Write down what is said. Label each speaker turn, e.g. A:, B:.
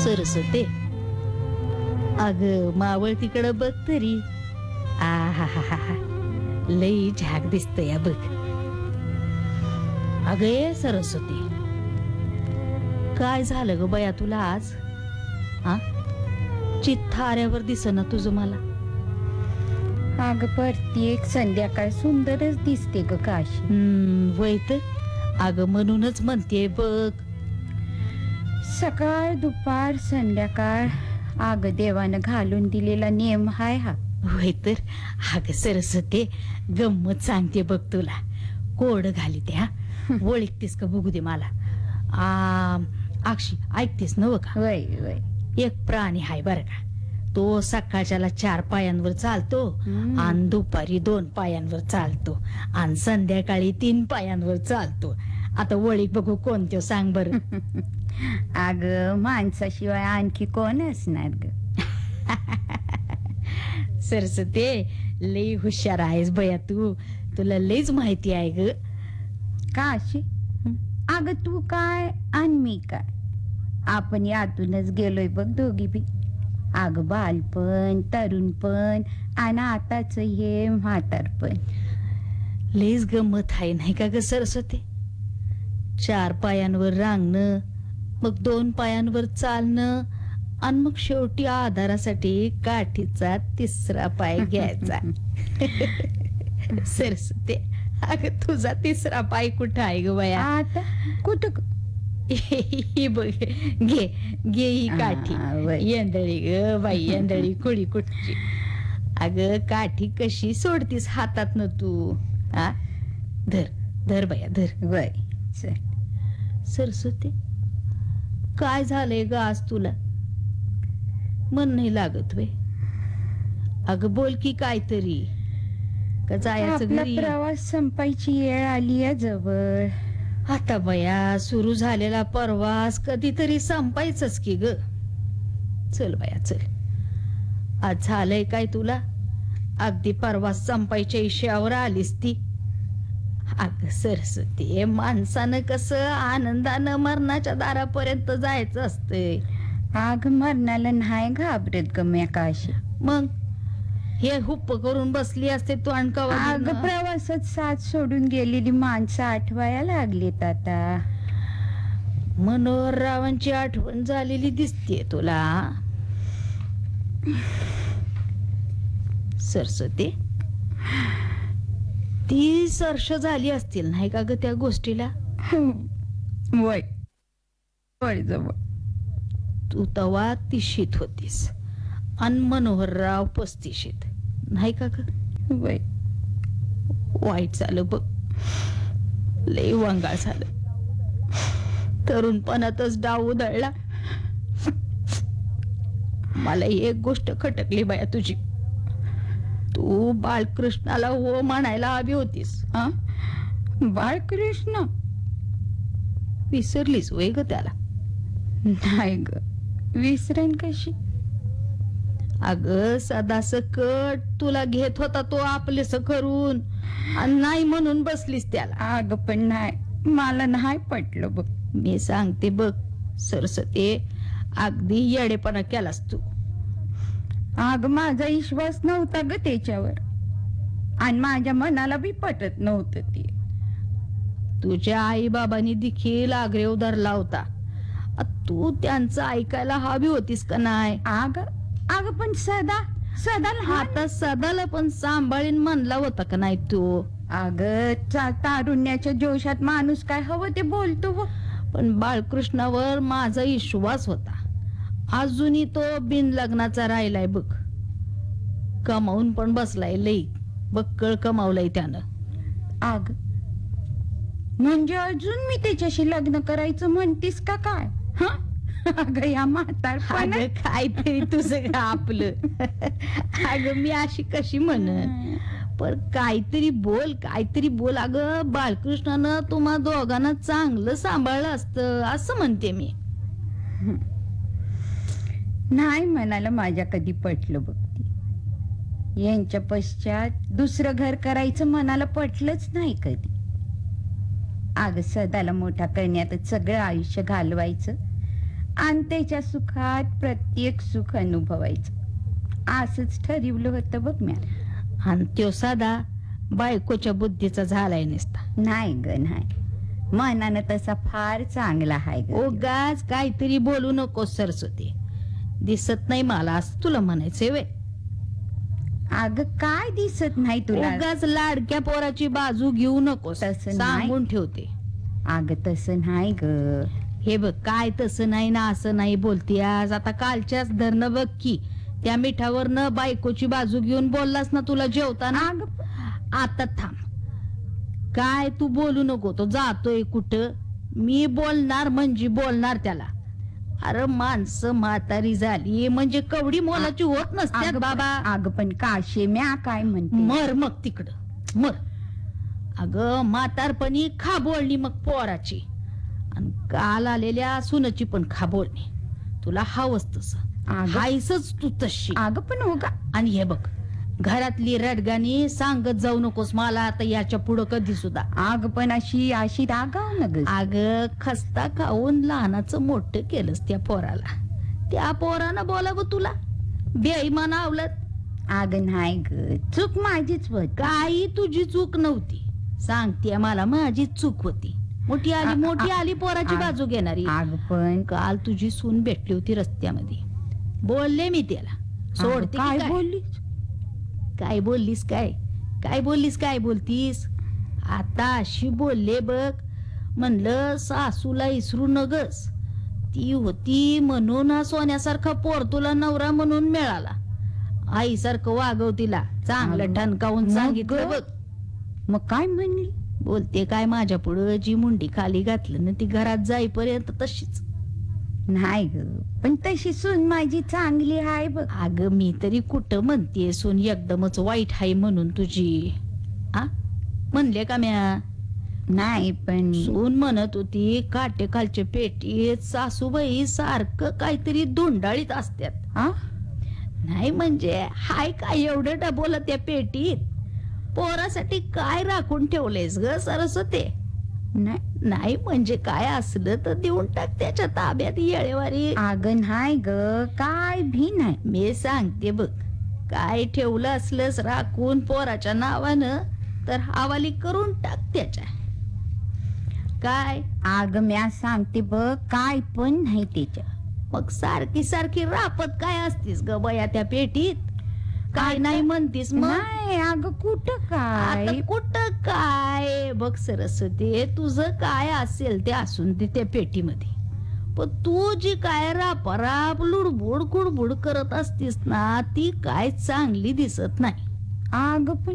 A: सरस्वते, अग मावळ तिकडं बघ तरी. आहा, लई झाक दिसतया बघ. अग ये सरस्वती, काय झालं ग बया तुला आज? चित्थाऱ्यावर दिसना तुझं मला.
B: अग प्रत्येक संध्याकाळ सुंदरच दिसते ग काशी.
A: वय तर. अग म्हणूनच म्हणते बघ.
B: सकाळ दुपार संध्याकाळ अग देवानं घालून दिलेला नियम हाय हा.
A: वय तर. अग सरस्वती, गंमत सांगते बघ तुला. कोड घाली त्या ओळखतेस का बघू दे मला. अक्षी ऐकतेस नव का?
B: वय वय.
A: एक प्राणी हाय बर का. तो सकाळच्याला 4 पायांवर चालतो आणि दुपारी 2 पायांवर चालतो आणि संध्याकाळी 3 पायांवर चालतो. आता ओळख बघू कोणत्या सांग बर.
B: अग माणसाशिवाय आणखी कोण असणार ग?
A: सरस्वती, लई हुशार आहेस बया तू. तुला लईच माहिती आहे ग.
B: काशी, अग तू काय आणि मी काय, आपण यातूनच गेलोय बघ दोघी बी. अग बालपण, तरुणपण आणि आताच हे म्हातारपण.
A: लईच गंमत आहे नाही का ग सरस्वती? 4 पायांवर रांगणं, मग 2 पायांवर चालणं आणि मग शेवटी आधारासाठी काठीचा 3रा पाय घ्यायचा. सरस्वती, अग तुझा 3रा पाय कुठं आहे ग बाया?
B: आता कुठं?
A: ही बघ, घे घे ही काठी. येंदळी ग बाई, येंदळी कुळी कुठची. अग काठी कशी सोडतीस हातात न तू? धर धर बाया धर.
B: वय.
A: सरस्वती, काय झालंय ग आज तुला? मन नाही लागत वे? अग बोल की काहीतरी. का जायचं घरी?
B: प्रवास संपायची वेळ आली आहे जवळ.
A: आता बया, सुरू झालेला प्रवास कधीतरी संपायचंच की ग. चल बया चल. आज झालंय काय तुला? अगदी प्रवास संपायच्या इशावर आलीस ती. अग सरस्वती, माणसानं कसं आनंदानं मरणाच्या दारापर्यंत जायचं असतंय.
B: अग मरणाला नाही घाबरत ग म्या काशी.
A: मग हे हुप्प करून बसली असते तू अणकावा.
B: अग प्रवासात साथ सोडून गेलेली माणसं आठवायला लागलीत आता.
A: मनोहररावांची आठवण झालेली दिसतीये तुला. सरस्वती, 30 वर्ष झाली असतील नाही का ग त्या गोष्टीला?
B: वय वय जवळ.
A: तू तवा 30शीत होतीस आणि मनोहरराव 35शीत नाही का ग?
B: वय.
A: वाईट झालं बघ, लई वांगाळ झालं. तरुणपणातच डाव उधळला. मला एक गोष्ट खटकली बाया तुझी. तू बाळकृष्णाला हो म्हणायला हवी होतीस.
B: बाळकृष्ण
A: विसरलीस वय ग त्याला?
B: नाही ग, विसरेन कशी?
A: अग सदा सकट तुला घेत होता तो आपलेस करून आणि नाही म्हणून बसलीस त्याला.
B: अग पण नाही, मला नाही पटलं बघ.
A: मी सांगते बघ सरस्वती, अगदी येडेपणा केलास तू.
B: अग माझा विश्वास नव्हता ग त्याच्यावर आणि माझ्या मनाला बी पटत नव्हतं ते.
A: तुझ्या आई बाबांनी देखील आग्रह धरला होता. तू त्यांचं ऐकायला हवी होतीस का नाही?
B: अग पण सदा
A: आता सदाला पण सांभाळीन म्हणला होता का नाही तू?
B: अग तारुण्याच्या जोशात माणूस काय हवं ते बोलतो.
A: पण बाळकृष्णावर माझा विश्वास होता. अजूनही तो बिन लग्नाचा राहिलाय बघ. कमावून पण बसलाय, लई बक्कळ कमावलंय त्यानं.
B: अग म्हणजे अजून मी त्याच्याशी लग्न करायचं म्हणतीस का काय? अग या म्हातारपण
A: काहीतरी तुझं आपलं. अग मी अशी कशी म्हण, पण काहीतरी बोल. अग बाळकृष्णानं तुम्हा दोघांना चांगलं सांभाळलं असतं असं म्हणते मी.
B: नाही म्हणाला माझ्या कधी पटलं बघ. यांच्या पश्चात दुसरं घर करायचं मनाला पटलंच नाही कधी. अग सदाला मोठा करण्यातच सगळं आयुष्य घालवायचं आणि त्याच्या सुखात प्रत्येक सुख अनुभवायचं असंच ठरवलं होतं बघ म्या.
A: आणि त्यो साधा बायकोच्या बुद्धीचा झालाय नसता.
B: नाही ग नाही, मनानं तसा फार चांगला आहे ग.
A: उगाच काहीतरी बोलू नको सरस्वती. दिसत नाही मला असं तुला म्हणायचंय वे.
B: अग काय दिसत नाही तुला?
A: उगाच लाडक्या पोराची बाजू घेऊ नकोस,
B: तसं नाही.
A: सांगून ठेवते.
B: अग तसं नाही ग.
A: हे बघ, काय तसं नाही ना असं नाही बोलती आज. आता कालच्याच धरणं बघ की, त्या मिठावरनं बायकोची बाजू घेऊन बोललास ना तुला जेवताना.
B: अग
A: आता थांब, काय तू बोलू नको. तो जातोय कुठं, मी बोलणार म्हणजे बोलणार त्याला. अरे माणसं म्हातारी झाली म्हणजे कवडी मोलाची होत नसत्यात बाबा.
B: अग पण काशे म्या काय म्हणते.
A: मर मग तिकडं मर. अगं म्हातारपणी खाबोळणी मग पोराची, आणि काल आलेल्या सुनची पण खाबोळणी. तुला हावस तसं,
B: अगं.
A: हायसच तू तशी.
B: अग पण हो का.
A: आणि हे बघ, घरातली रडगाणी सांगत जाऊ नकोस मला आता याच्या पुढं कधी सुद्धा.
B: अग पण अशी अशी रागाव न ग.
A: अग खस्ता खाऊन लहानाचं मोठं केलंस त्या पोराला. त्या पोरानं बोलावं तुला बेईमान आवलत.
B: अग नाही ग, चूक माझीच होत.
A: काही तुझी चूक नव्हती, सांगते मला माझी चूक होती. मोठी आली पोराची बाजू घेणारी.
B: अग पण
A: काल तुझी सून भेटली होती रस्त्यामध्ये, बोलले मी त्याला. सोडते की
B: काय
A: काय?
B: बोललीस?
A: काय बोललीस? काय बोललीस? काय बोलतीस? आता अशी बोलले बघ, म्हणलं सासूला इसरू नगस. ती होती म्हणून हा सोन्यासारखा पोर तुला नवरा म्हणून मिळाला. आईसारखं वागव तिला, चांगलं
B: अगं,
A: ठणकावून
B: मग
A: सांगितलं
B: ग?
A: बघ.
B: मग काय म्हणली?
A: बोलते काय माझ्या पुढं, जी मुंडी खाली घातलं ना ती घरात जाईपर्यंत तशीच.
B: नाही ग, पण तशी सून माझी चांगली आहे बघ.
A: अगं मी तरी कुठं म्हणते सून एकदमच वाईट आहे म्हणून तुझी. आ म्हणले का म्या?
B: नाही पण
A: सून म्हणत होती काटे खालच्या पेटीत सासूबाई सारखं काहीतरी धुंडाळीत असत्यात.
B: आ?
A: नाही म्हणजे हाय काय एवढं डबोलं त्या पेटीत? पोरासाठी काय राखून ठेवलंयस ग सरस्वती?
B: नाही.
A: नाही म्हणजे काय असलं तर देऊन टाक त्याच्या ताब्यात येळेवारी.
B: अग नाही ग, काय भी नाही.
A: मी सांगते बघ, काय ठेवलं असलंस राखून पोराच्या नावानं तर हवाली करून टाक त्याच्या. काय
B: अग म्या सांगते बघ, काय पण नाही त्याच्या.
A: मग सारखी सारखी रापत काय असतीस ग बया त्या पेटीत? काय नाही म्हणतीस मग?
B: नाही अग कुठं काय.
A: आता कुठं काय? बघ सरस्वती, तुझं काय असेल ते असून दे त्या पेटीमध्ये, पण तू जी काय रापाराप लुडबुड कुडबुड करत असतीस ना ती काय चांगली दिसत नाही.
B: अग पण